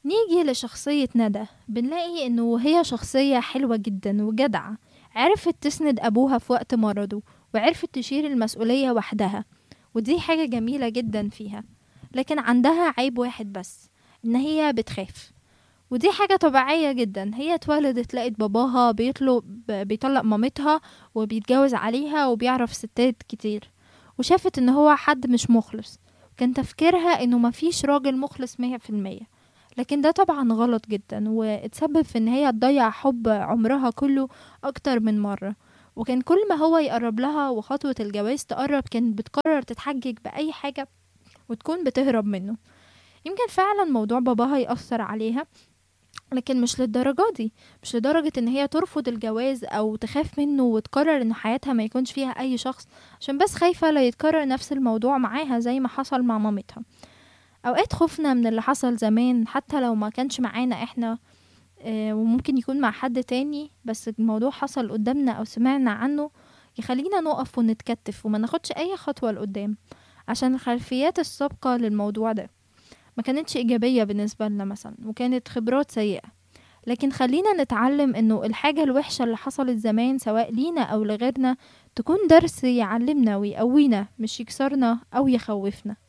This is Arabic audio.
نيجي لشخصية ندى، بنلاقي انه هي شخصية حلوة جدا وجدعة، عرفت تسند ابوها في وقت مرضه، وعرفت تشيل المسؤولية وحدها، ودي حاجة جميلة جدا فيها. لكن عندها عيب واحد بس، ان هي بتخاف. ودي حاجة طبيعية جدا، هي اتولدت لقت باباها بيطلق مامتها وبيتجوز عليها وبيعرف ستات كتير، وشافت ان هو حد مش مخلص. كان تفكيرها انه مفيش راجل مخلص 100%. لكن ده طبعا غلط جدا، واتسبب في ان هي تضيع حب عمرها كله اكتر من مرة. وكان كل ما هو يقرب لها وخطوة الجواز تقرب، كانت بتقرر تتحجج بأي حاجة وتكون بتهرب منه. يمكن فعلا موضوع باباها يأثر عليها، لكن مش للدرجة دي. مش لدرجة ان هي ترفض الجواز او تخاف منه وتقرر ان حياتها ما يكونش فيها اي شخص، عشان بس خايفة لا يتكرر نفس الموضوع معاها زي ما حصل مع مامتها. اوقات خوفنا من اللي حصل زمان حتى لو ما كانش معانا احنا، وممكن يكون مع حد تاني، بس الموضوع حصل قدامنا او سمعنا عنه، يخلينا نقف ونتكتف وما ناخدش اي خطوة لقدام، عشان الخلفيات السابقة للموضوع ده ما كانتش إيجابية بالنسبة لنا مثلا، وكانت خبرات سيئة. لكن خلينا نتعلم انه الحاجة الوحشة اللي حصلت زمان سواء لينا او لغيرنا تكون درس يعلمنا ويقوينا، مش يكسرنا او يخوفنا.